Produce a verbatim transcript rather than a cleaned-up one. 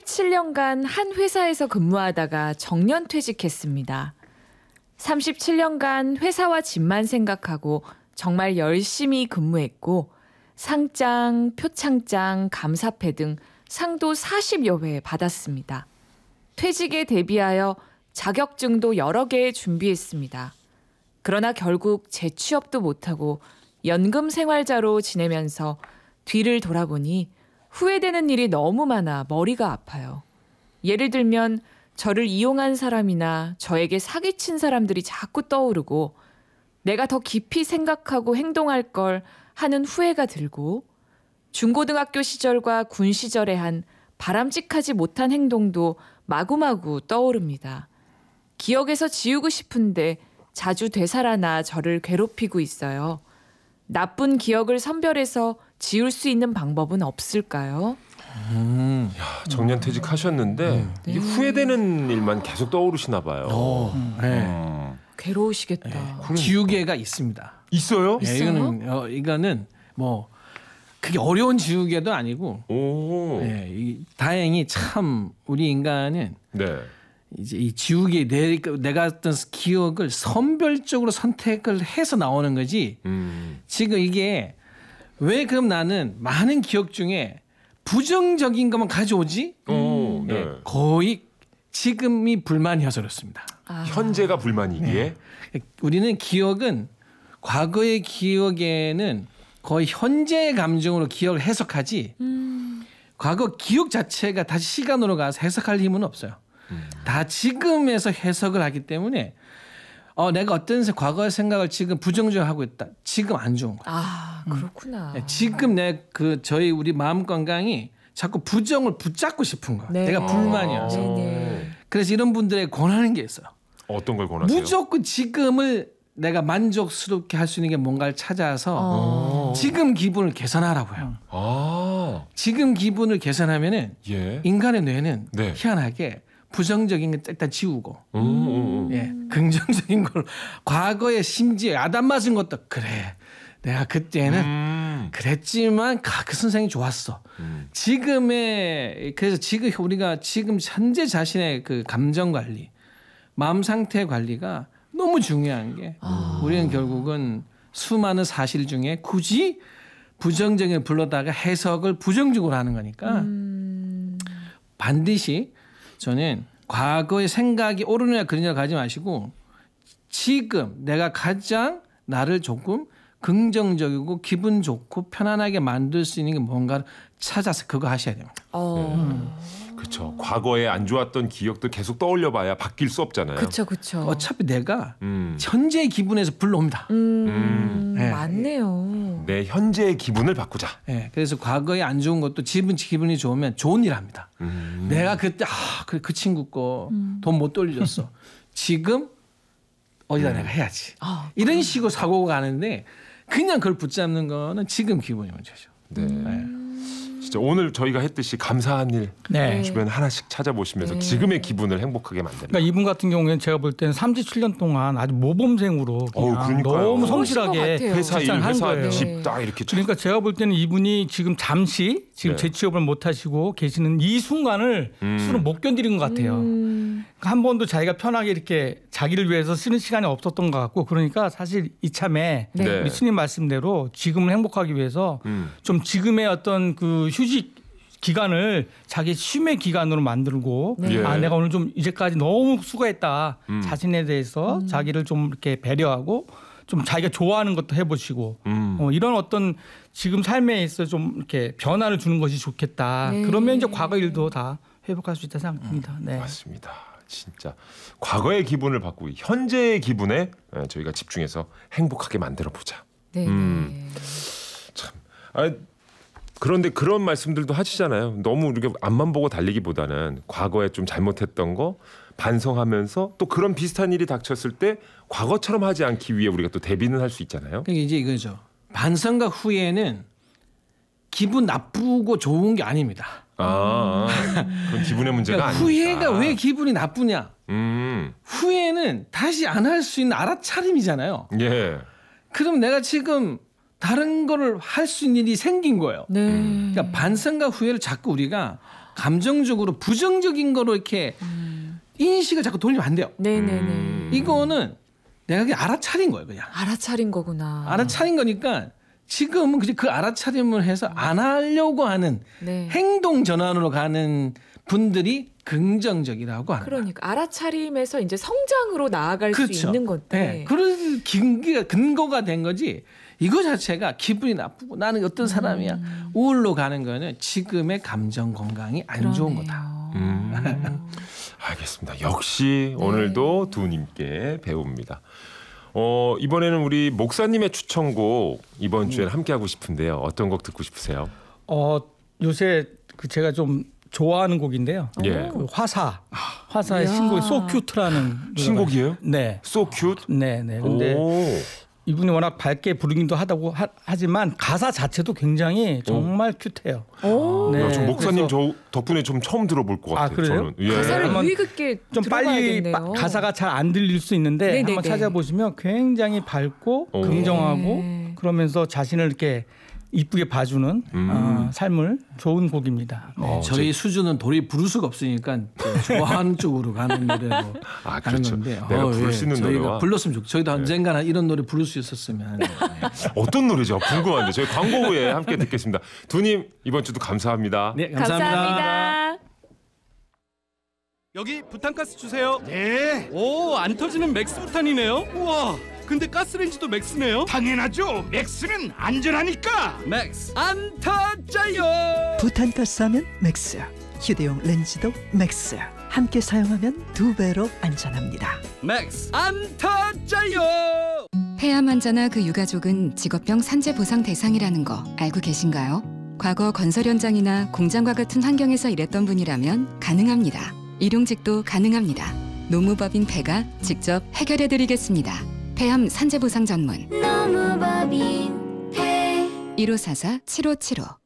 삼십칠 년간 한 회사에서 근무하다가 정년퇴직했습니다. 삼십칠 년간 회사와 집만 생각하고 정말 열심히 근무했고 상장, 표창장, 감사패 등 상도 사십여 회 받았습니다. 퇴직에 대비하여 자격증도 여러 개 준비했습니다. 그러나 결국 재취업도 못하고 연금 생활자로 지내면서 뒤를 돌아보니 후회되는 일이 너무 많아 머리가 아파요. 예를 들면 저를 이용한 사람이나 저에게 사기친 사람들이 자꾸 떠오르고 내가 더 깊이 생각하고 행동할 걸 하는 후회가 들고 중고등학교 시절과 군 시절에 한 바람직하지 못한 행동도 마구마구 떠오릅니다. 기억에서 지우고 싶은데 자주 되살아나 저를 괴롭히고 있어요. 나쁜 기억을 선별해서 지울 수 있는 방법은 없을까요? 음. 야, 정년퇴직하셨는데 음. 이게 후회되는 일만 계속 떠오르시나 봐요. 어, 네. 음. 괴로우시겠다. 네. 지우개가 있습니다. 있어요? 네, 이거는 어, 이거는 뭐 그게 어려운 지우개도 아니고. 오. 네, 이, 다행히 참 우리 인간은 네. 이제 이 지우개 내, 내가 어떤 기억을 선별적으로 선택을 해서 나오는 거지. 음. 지금 이게 왜 그럼 나는 많은 기억 중에 부정적인 것만 가져오지? 오, 네. 네, 거의 지금이 불만이어서 그렇습니다. 아. 현재가 불만이기에. 네. 우리는 기억은 과거의 기억에는 거의 현재의 감정으로 기억을 해석하지 음. 과거 기억 자체가 다시 시간으로 가서 해석할 힘은 없어요. 음. 다 지금에서 해석을 하기 때문에 어, 내가 어떤 과거의 생각을 지금 부정적으로 하고 있다. 지금 안 좋은 거야. 아, 그렇구나. 네, 지금 내 그 저희 우리 마음 건강이 자꾸 부정을 붙잡고 싶은 거야. 네. 내가 불만이어서. 네네. 그래서 이런 분들에 권하는 게 있어요. 어떤 걸 권하세요? 무조건 지금을 내가 만족스럽게 할 수 있는 게 뭔가를 찾아서 어. 지금 기분을 개선하라고요. 아, 지금 기분을 개선하면은 예. 인간의 뇌는 네. 희한하게 부정적인 걸 일단 지우고 음, 음, 음. 예, 긍정적인 걸 과거에 심지어 야단 맞은 것도 그래. 내가 그때는 음. 그랬지만 가, 그 선생이 좋았어. 음. 지금의 그래서 지금 우리가 지금 현재 자신의 그 감정 관리, 마음 상태 관리가 너무 중요한 게 아. 우리는 결국은 수많은 사실 중에 굳이 부정적인 걸 불러다가 해석을 부정적으로 하는 거니까 음. 반드시 저는 과거의 생각이 옳으냐 그르냐 가지 마시고 지금 내가 가장 나를 조금 긍정적이고 기분 좋고 편안하게 만들 수 있는 게 뭔가를 찾아서 그거 하셔야 됩니다. 어. 그렇죠. 과거에 안 좋았던 기억도 계속 떠올려봐야 바뀔 수 없잖아요. 그렇죠, 그렇죠. 어차피 내가 음. 현재의 기분에서 불러옵니다. 음, 음. 네. 맞네요. 내 현재의 기분을 바꾸자. 네, 그래서 과거에 안 좋은 것도 지금 기분이 좋으면 좋은 일 합니다. 음. 내가 그때 아, 그, 그 친구 거 돈 못 돌려줬어. 지금 어디다 음. 내가 해야지. 아, 이런 식으로 사고가 가는데 그냥 그걸 붙잡는 거는 지금 기분이 문제죠. 네. 네. 진짜 오늘 저희가 했듯이 감사한 일 네. 주변 하나씩 찾아보시면서 네. 지금의 기분을 행복하게 만듭니다. 그러니까 이분 같은 경우에는 제가 볼 때는 삼십칠 년 동안 아주 모범생으로 어우, 그냥 그러니까요. 너무 그러신 성실하게 것 같아요. 회사 일, 직장을 한 회사 거예요. 집 딱 이렇게 참- 그러니까 제가 볼 때는 이분이 지금 잠시 지금 네. 재취업을 못 하시고 계시는 이 순간을 음. 스스로 못 견디는 것 같아요. 음. 그러니까 한 번도 자기가 편하게 이렇게 자기를 위해서 쓰는 시간이 없었던 것 같고 그러니까 사실 이참에 네. 우리 스님 말씀대로 지금을 행복하기 위해서 음. 좀 지금의 어떤 그 휴직 기간을 자기 쉼의 기간으로 만들고 네. 예. 아 내가 오늘 좀 이제까지 너무 수고했다 음. 자신에 대해서 자기를 좀 이렇게 배려하고 좀 자기가 좋아하는 것도 해보시고 음. 어, 이런 어떤 지금 삶에 있어 좀 이렇게 변화를 주는 것이 좋겠다. 네. 그러면 이제 과거 일도 다 회복할 수 있다 생각합니다. 네. 맞습니다. 진짜 과거의 기분을 바꾸고 현재의 기분에 예, 저희가 집중해서 행복하게 만들어 보자. 네. 음. 아, 그런데 그런 말씀들도 하시잖아요. 너무 이렇게 앞만 보고 달리기보다는 과거에 좀 잘못했던 거 반성하면서 또 그런 비슷한 일이 닥쳤을 때 과거처럼 하지 않기 위해 우리가 또 대비는 할 수 있잖아요. 그러니까 이제 이거죠. 반성과 후회는 기분 나쁘고 좋은 게 아닙니다. 아, 그건 기분의 문제가 그러니까 아니니까. 후회가 왜 기분이 나쁘냐? 음, 후회는 다시 안 할 수 있는 알아차림이잖아요. 예, 그럼 내가 지금 다른 거를 할 수 있는 일이 생긴 거예요. 네. 그러니까 반성과 후회를 자꾸 우리가 감정적으로 부정적인 거로 이렇게 음. 인식을 자꾸 돌리면 안 돼요. 네네네. 음. 이거는 내가 그냥 알아차린 거예요, 그냥. 알아차린 거구나. 알아차린 거니까 지금은 그그 알아차림을 해서 안 하려고 하는 네. 행동 전환으로 가는 분들이 긍정적이라고 하는 거예요. 그러니까 알아차림에서 이제 성장으로 나아갈 수 그렇죠. 있는 건데. 네. 그런 근거가, 근거가 된 거지. 이거 자체가 기분이 나쁘고 나는 어떤 사람이야 음. 우울로 가는 거는 지금의 감정 건강이 안 좋은 거다. 음. 알겠습니다. 역시 네. 오늘도 두 님께 배웁니다. 어, 이번에는 우리 목사님의 추천곡 이번 주에 함께 하고 싶은데요. 어떤 곡 듣고 싶으세요? 어, 요새 그 제가 좀 좋아하는 곡인데요. 예. 그 화사. 화사의 이야. 신곡이 So Cute라는 신곡이에요? 네. So cute. 네, 네. 근데 오. 이분이 워낙 밝게 부르기도 하다고 하, 하지만 가사 자체도 굉장히 정말 큐트해요. 오. 네. 야, 저 목사님 그래서- 저 덕분에 좀 처음 들어볼 것 아, 같아요. 그래요? 저는. 예. 가사를 한번 유의 깊게 좀 빨리 들어봐야겠네요. 빠- 가사가 잘 안 들릴 수 있는데 네네네. 한번 찾아보시면 굉장히 밝고 오. 긍정하고 네. 그러면서 자신을 이렇게 이쁘게 봐주는 음. 어, 삶을 좋은 곡입니다. 네. 어, 저희 수준은 도리 부를 수가 없으니까 좋아하는 쪽으로 가는 노래로 아, 가는 그렇죠. 건데 내가 어, 부를 예. 수 있는 저희가 노래와 불렀으면 좋. 저희도 언젠가는 이런 노래 부를 수 있었으면. 네. 어떤 노래죠? 궁금한데 저희 광고 후에 함께 듣겠습니다. 두님 이번 주도 감사합니다. 네, 감사합니다. 감사합니다. 여기 부탄가스 주세요. 네. 오, 안 터지는 맥스 부탄이네요. 우와. 근데 가스레인지도 맥스네요. 당연하죠. 맥스는 안전하니까. 맥스 안 터져요. 부탄가스 하면 맥스, 휴대용 렌즈도 맥스. 함께 사용하면 두 배로 안전합니다. 맥스 안 터져요. 폐암 환자나 그 유가족은 직업병 산재 보상 대상이라는 거 알고 계신가요? 과거 건설 현장이나 공장과 같은 환경에서 일했던 분이라면 가능합니다. 일용직도 가능합니다. 노무법인 폐가 직접 해결해드리겠습니다. 폐암 산재 보상 전문 노무법인 폐 일오사사 칠오칠오